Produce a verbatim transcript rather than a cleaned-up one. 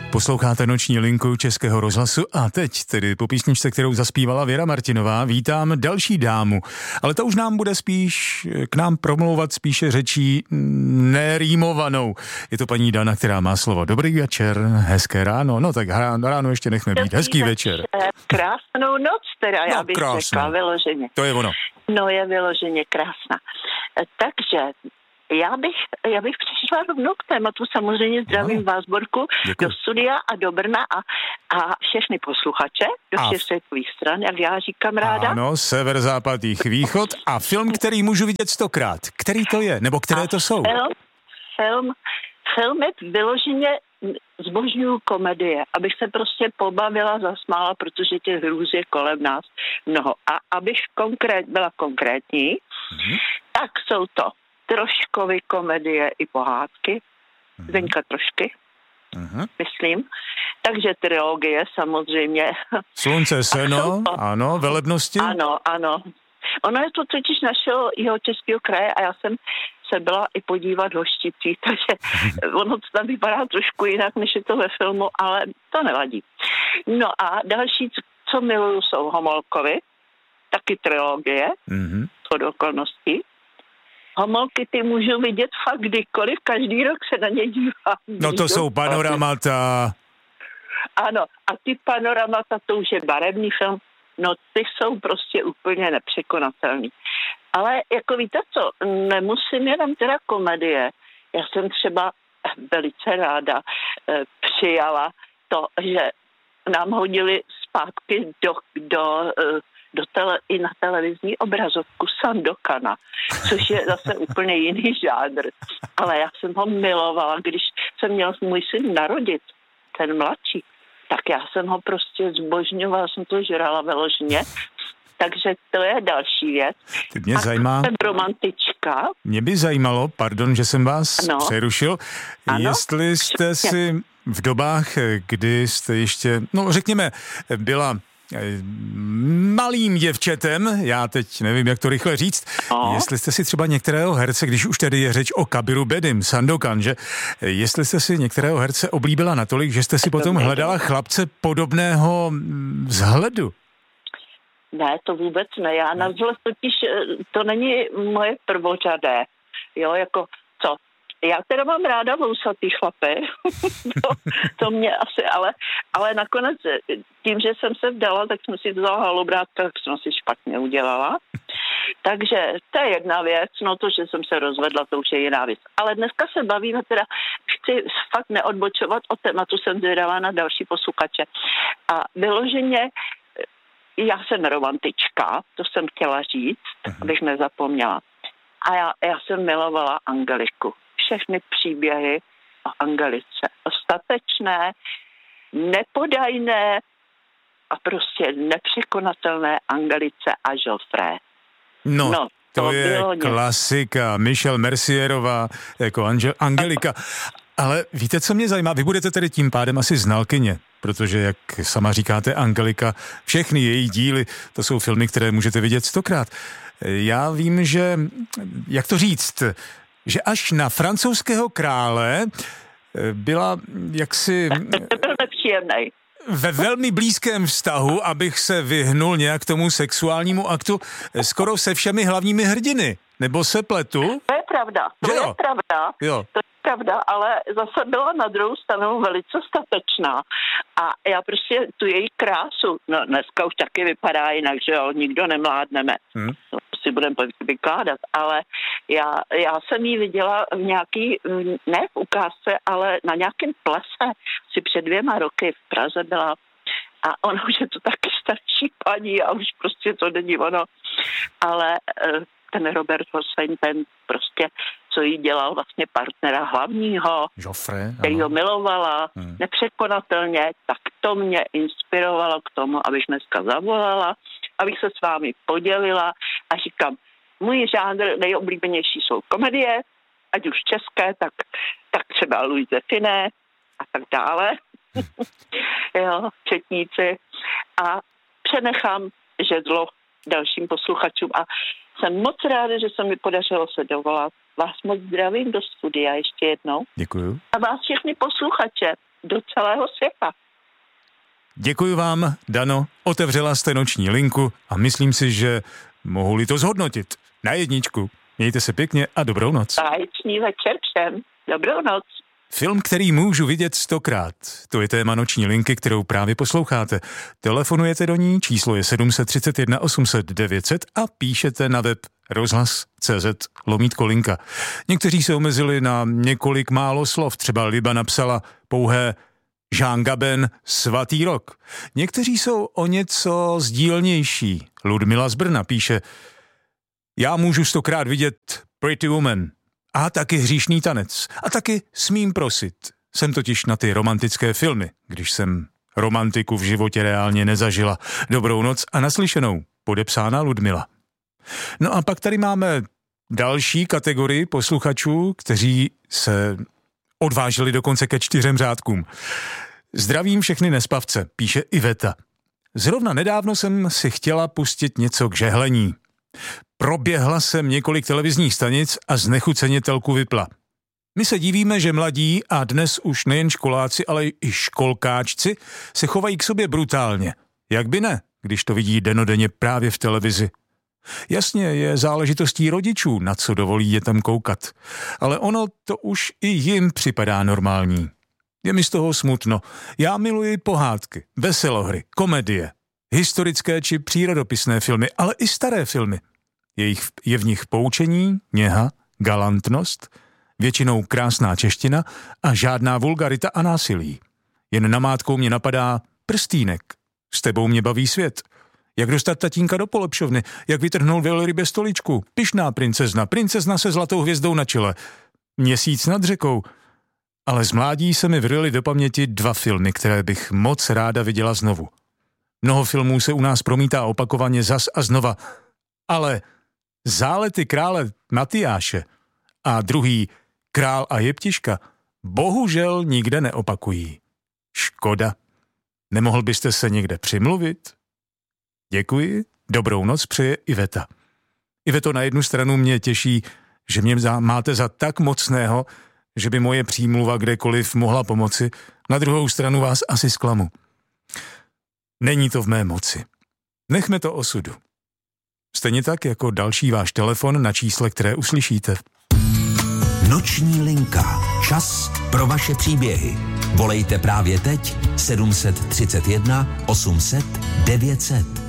Posloucháte Noční linku Českého rozhlasu a teď tedy po písničce, kterou zaspívala Věra Martinová, vítám další dámu. Ale ta už nám bude spíš k nám promlouvat spíše řečí nerýmovanou. Je to paní Dana, která má slovo. Dobrý večer, hezké ráno. No tak ráno ještě nechme být. Hezký večer. Krásnou noc teda, já no, bych krásnou. řekla vyloženě. To je ono. No je vyloženě krásná. Takže Já bych, já bych přišla rovnou k tématu, samozřejmě zdravím no. vás, Borku, Děkuji. do studia a do Brna a, a všechny posluchače, do všech světových stran, jak já říkám ráda. Ano, sever, západ, jih, východ a film, který můžu vidět stokrát. Který to je, nebo které a to jsou? Film, film, filmy vyloženě zbožňuju komedie, abych se prostě pobavila, zasmála, protože těch hrůz je kolem nás mnoho. A abych konkrét, byla konkrétní, mm-hmm. tak jsou to Troškovy komedie i pohádky. Mm-hmm. Zdeňka Trošky, mm-hmm. myslím. Takže trilogie samozřejmě. Slunce, seno, to, ano, velebnosti. Ano, ano. Ono je to totiž našeho Jihočeského kraje a já jsem se byla i podívat v Hošticích, takže ono to tam vypadá trošku jinak, než je to ve filmu, ale to nevadí. No a další, co miluju, jsou Homolkovy, taky trilogie, mm-hmm. od okolností. Homolky ty můžu vidět fakt kdykoliv, každý rok se na ně dívám. No to jsou panoramata. Ano, a ty panoramata, to už je barevný film, no ty jsou prostě úplně nepřekonatelný. Ale jako víte co, nemusím jenom teda komedie. Já jsem třeba velice ráda eh, přijala to, že nám hodili zpátky do... do eh, do tele, i na televizní obrazovku Sandokana, což je zase úplně jiný žánr. Ale já jsem ho milovala, když jsem měl můj syn narodit, ten mladší, tak já jsem ho prostě zbožňovala, jsem to žrala vyloženě. Takže to je další věc. Teď mě zajímá... jsem romantička. Mě by zajímalo, pardon, že jsem vás ano. přerušil, ano? jestli jste si v dobách, kdy jste ještě, no řekněme, byla malým děvčetem, já teď nevím, jak to rychle říct, no. jestli jste si třeba některého herce, když už tady je řeč o Kabiru Bedim, Sandokan, že jestli jste si některého herce oblíbila natolik, že jste si potom hledala chlapce podobného vzhledu. Ne, to vůbec ne, já na vzhled totiž, to není moje prvořadé, jo, jako co? Já teda mám ráda vousatý chlapy, to, to mě asi, ale, ale nakonec tím, že jsem se vdala, tak jsem si vzala halobrátka, tak jsem si špatně udělala. Takže to je jedna věc, no to, že jsem se rozvedla, to už je jiná věc. Ale dneska se bavíme teda, chci fakt neodbočovat od tématu, jsem zvědavá na další posluchače. A vyloženě, já jsem romantička, to jsem chtěla říct, uh-huh. abych nezapomněla. A já, já jsem milovala Angeliku. Všechny příběhy o Angelice. Statečné, nepodajné a prostě nepřekonatelné Angelice a Joffrey. No, no to, to je klasika. Michelle Mercierová jako Ange- Angelika. Ale víte, co mě zajímá? Vy budete tedy tím pádem asi znalkyně, protože, jak sama říkáte, Angelika, všechny její díly, to jsou filmy, které můžete vidět stokrát. Já vím, že, jak to říct, že až na francouzského krále byla jaksi... Byl nepříjemnej. Ve velmi blízkém vztahu, abych se vyhnul nějak tomu sexuálnímu aktu, skoro se všemi hlavními hrdiny. Nebo se pletu? To je pravda, to je pravda. Jo. To je pravda, ale zase byla na druhou stranu velice statečná. A já prostě tu její krásu, no dneska už taky vypadá jinak, že jo, nikdo nemládneme. Hmm. To si budeme vykládat, ale já, já jsem ji viděla v nějaký, ne v ukázce, ale na nějakém plese, asi před dvěma roky v Praze byla. A ona už je to taky starší paní a už prostě to není ono. Ale ten Robert Hossein, ten prostě, co jí dělal vlastně partnera hlavního, Joffrey, který ho milovala, hmm. nepřekonatelně, tak to mě inspirovalo k tomu, abych dneska zavolala, abych se s vámi podělila a říkám, můj žánr nejoblíbenější jsou komedie, ať už české, tak, tak třeba Louis de Funès a tak dále. Jo, četníci. A přenechám žezlo dalším posluchačům a jsem moc ráda, že se mi podařilo se dovolat. Vás moc zdravím do studia ještě jednou. Děkuju. A vás všechny posluchače do celého světa. Děkuji vám, Dano. Otevřela jste noční linku a myslím si, že mohu-li to zhodnotit na jedničku. Mějte se pěkně a dobrou noc. Báječný večer všem. Dobrou noc. Film, který můžu vidět stokrát. To je téma noční linky, kterou právě posloucháte. Telefonujete do ní, číslo je sedm tři jedna osm set devět set a píšete na web rozhlas tečka cé zet lomítko linka. Někteří se omezili na několik málo slov, třeba Liba napsala pouhé Jean Gaben, svatý rok. Někteří jsou o něco sdílnější. Ludmila z Brna píše: já můžu stokrát vidět Pretty Woman a taky Hříšný tanec a taky Smím prosit. Jsem totiž na ty romantické filmy, když jsem romantiku v životě reálně nezažila. Dobrou noc a naslyšenou. Podepsána Ludmila. No a pak tady máme další kategorii posluchačů, kteří se odvážili dokonce ke čtyřem řádkům. Zdravím všechny nespavce, píše Iveta. Zrovna nedávno jsem si chtěla pustit něco k žehlení. Proběhla jsem několik televizních stanic a znechuceně telku vypla. My se divíme, že mladí a dnes už nejen školáci, ale i školkáčci se chovají k sobě brutálně. Jak by ne, když to vidí dennodenně právě v televizi. Jasně, je záležitostí rodičů, na co dovolí dětem koukat. Ale ono to už i jim připadá normální. Je mi z toho smutno. Já miluji pohádky, veselohry, komedie, historické či přírodopisné filmy, ale i staré filmy. Je, jich, je v nich poučení, něha, galantnost, většinou krásná čeština a žádná vulgarita a násilí. Jen namátkou mě napadá Prstýnek. S tebou mě baví svět. Jak dostat tatínka do polepšovny, jak vytrhnout velrybě stoličku, Pyšná princezna, princezna se zlatou hvězdou na čele, Měsíc nad řekou. Ale z mládí se mi vryly do paměti dva filmy, které bych moc ráda viděla znovu. Mnoho filmů se u nás promítá opakovaně zas a znova, ale Zálety krále Matyáše a druhý Král a jeptiška bohužel nikde neopakují. Škoda. Nemohl byste se někde přimluvit? Děkuji, dobrou noc přeje Iveta. Iveto, na jednu stranu mě těší, že mě máte za tak mocného, že by moje přímluva kdekoliv mohla pomoci, na druhou stranu vás asi zklamu. Není to v mé moci. Nechme to osudu. Stejně tak jako další váš telefon na čísle, které uslyšíte. Noční linka. Čas pro vaše příběhy. Volejte právě teď sedm tři jedna osm set devět set.